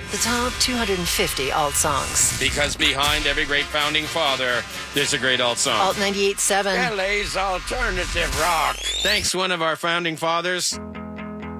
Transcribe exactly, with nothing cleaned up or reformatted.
The top two hundred fifty alt songs. Because behind every great founding father, there's a great alt song. Alt ninety-eight point seven. L A's alternative rock. Thanks, one of our founding fathers.